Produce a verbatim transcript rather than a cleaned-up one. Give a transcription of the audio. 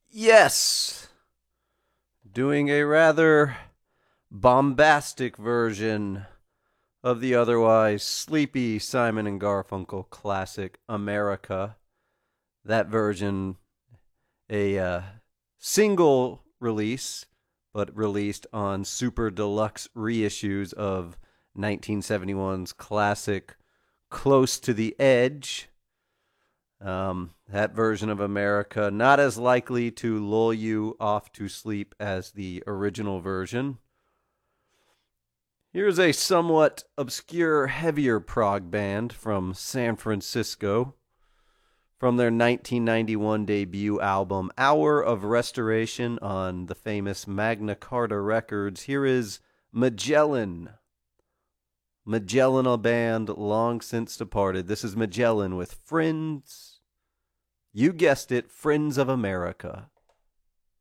Yes, doing a rather bombastic version of the otherwise sleepy Simon and Garfunkel classic America. That version, a uh, single release, but released on super deluxe reissues of nineteen seventy-one's classic Close to the Edge. Um, that version of America, not as likely to lull you off to sleep as the original version. Here's a somewhat obscure, heavier prog band from San Francisco from their nineteen ninety-one debut album, Hour of Restoration, on the famous Magna Carta Records. Here is Magellan. Magellan, a band long since departed. This is Magellan with Friends. You guessed it, Friends of America.